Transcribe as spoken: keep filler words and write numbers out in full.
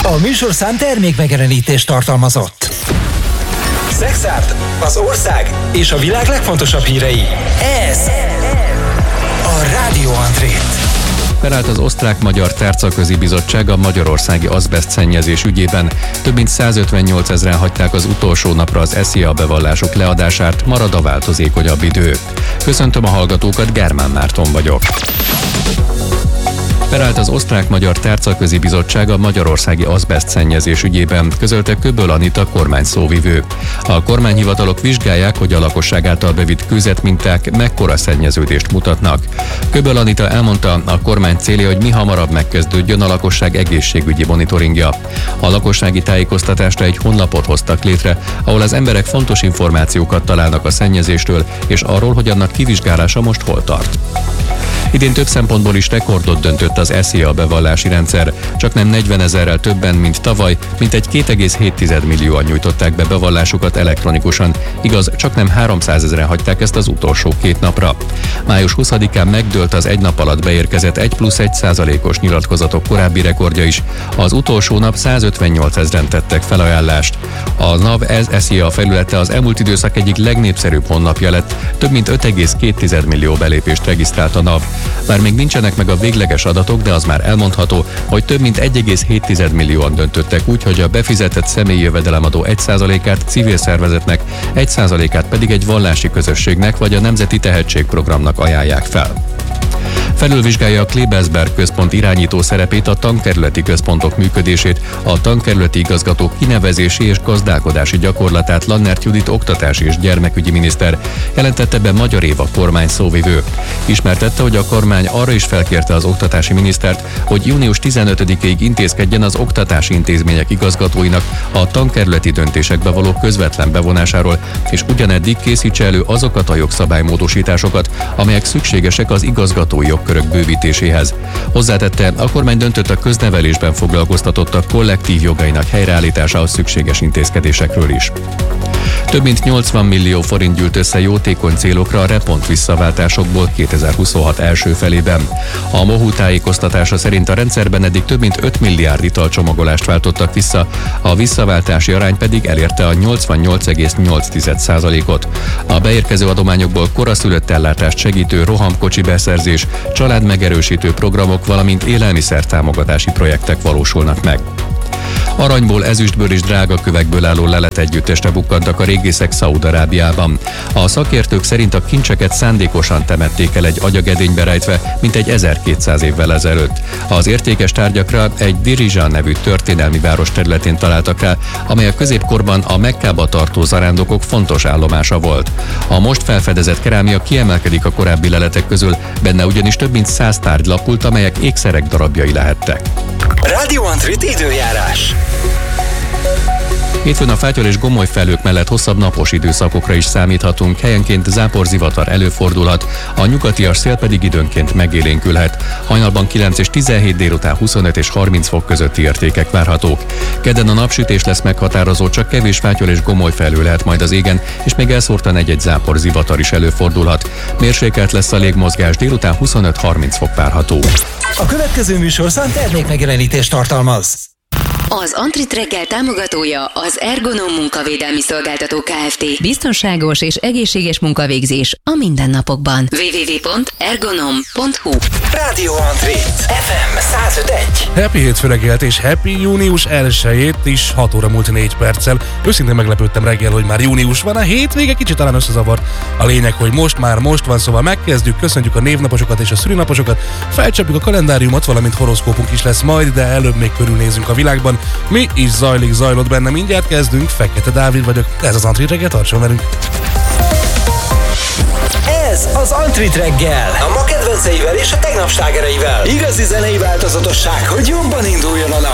A műsorszám termék megjelenítést tartalmazott. Szexárd, az ország és a világ legfontosabb hírei. Ez a Rádió Antrét. Felállt az Osztrák-Magyar Tárcaközi Bizottság a magyarországi azbesztszennyezés ügyében. Több mint százötvennyolc ezren hagyták az utolsó napra az es zé á bevallásuk leadását, marad a változékonyabb idő. Köszöntöm a hallgatókat, Germán Márton vagyok. Felállt az Osztrák-Magyar Tárcaközi Bizottság a magyarországi azbesztszennyezés ügyében, közölte Köböl Anita kormányszóvivő. A kormányhivatalok vizsgálják, hogy a lakosság által bevitt kőzetminták mekkora szennyeződést mutatnak. Köböl Anita elmondta, a kormány célja, hogy mi hamarabb megkezdődjön a lakosság egészségügyi monitoringja. A lakossági tájékoztatásra egy honlapot hoztak létre, ahol az emberek fontos információkat találnak a szennyezésről és arról, hogy annak kivizsgálása most hol tart. Idén több szempontból is rekordot döntött az es zé á bevallási rendszer. Csaknem negyvenezerrel többen, mint tavaly, mintegy két egész hét millióan nyújtották be bevallásukat elektronikusan. Igaz, csaknem háromszázezren hagyták ezt az utolsó két napra. május huszadikán megdőlt az egy nap alatt beérkezett egy plusz egy százalékos nyilatkozatok korábbi rekordja is. Az utolsó nap százötvennyolc ezren tettek felajánlást. A NAV es zé á felülete az elmúlt időszak egyik legnépszerűbb honlapja lett, több mint öt egész két millió belépést regisztrált a NAV. Bár még nincsenek meg a végleges adatok, de az már elmondható, hogy több mint egy egész hét millióan döntöttek úgy, hogy a befizetett személyi jövedelemadó egy százalékát civil szervezetnek, egy százalékát pedig egy vallási közösségnek vagy a Nemzeti Tehetségprogramnak ajánlják fel. Felülvizsgálja a Klebersberg központ irányító szerepét, a tankerületi központok működését, a tankerületi igazgatók kinevezési és gazdálkodási gyakorlatát Lannert Judit oktatási és gyermekügyi miniszter, jelentette be Magyar Éva kormány szóvivő. Ismertette, hogy a kormány arra is felkérte az oktatási minisztert, hogy június tizenötödikéig intézkedjen az oktatási intézmények igazgatóinak a tankerületi döntésekbe való közvetlen bevonásáról, és ugyaneddig készítse elő azokat a jogszabálymódosításokat, amelyek szükségesek az igazgatói jogkörök bővítéséhez. Hozzátette, a kormány döntött a köznevelésben foglalkoztatottak kollektív jogainak helyreállításához szükséges intézkedésekről is. Több mint nyolcvan millió forint gyűlt össze jótékony célokra a repont visszaváltásokból kétezer-huszonhat első felében. A MOHU tájékoztatása szerint a rendszerben eddig több mint öt milliárd italcsomagolást váltottak vissza, a visszaváltási arány pedig elérte a nyolcvannyolc egész nyolc százalékot. A beérkező adományokból koraszülött ellátást segítő rohamkocsi beszerzés, családmegerősítő programok, valamint élelmiszertámogatási projektek valósulnak meg. Aranyból, ezüstből és drágakövekből álló lelet együttesre bukkantak a régészek Szaúd-Arábiában. A szakértők szerint a kincseket szándékosan temették el egy agyagedénybe rejtve, mintegy ezerkétszáz évvel ezelőtt. Az értékes tárgyakra egy Dirizsán nevű történelmi város területén találtak rá, amely a középkorban a Mekkába tartó zarándokok fontos állomása volt. A most felfedezett kerámia kiemelkedik a korábbi leletek közül, benne ugyanis több mint száz tárgy lapult, amelyek ékszerek darabjai lehettek. Rádió Antrit időjárás. Hétfőn a fátyol és gomoly felhők mellett hosszabb napos időszakokra is számíthatunk, helyenként záporzivatar előfordulhat, a nyugatias szél pedig időnként megélénkülhet. Hajnalban kilenc és tizenhét, délután huszonöt és harminc fok közötti értékek várhatók. Kedden a napsütés lesz meghatározó, csak kevés fátyol és gomoly felhő lehet majd az égen, és még elszórtan egy-egy záporzivatar is előfordulhat. Mérsékelt lesz a légmozgás, délután huszonöt-harminc fok várható. A következő műsorszám termék megjelenítést tartalmaz. Az Antrit reggel támogatója az Ergonom munkavédelmi szolgáltató Kft. Biztonságos és egészséges munkavégzés a mindennapokban. double-u double-u double-u pont ergonom pont hu Rádió Antrit ef em száz öt egy. Happy hétfő reggelt és happy június elsejét is, hat óra múlt négy perccel. Őszintén meglepődtem reggel, hogy már június van, a hétvége kicsit talán összezavart. A lényeg, hogy most már most van, szóval megkezdjük, köszöntjük a névnaposokat és a szülinaposokat, felcsapjuk a kalendáriumot, valamint horoszkópunk is lesz majd, de előbb még körülnézünk a világban. Mi is zajlik, zajlott benne, mindjárt kezdünk, Fekete Dávid vagyok, ez az Antrit reggel, tartson velünk! Ez az Antrit reggel, a ma kedvenceivel és a tegnap slágereivel. Igazi zenei változatosság, hogy jobban induljon a nap.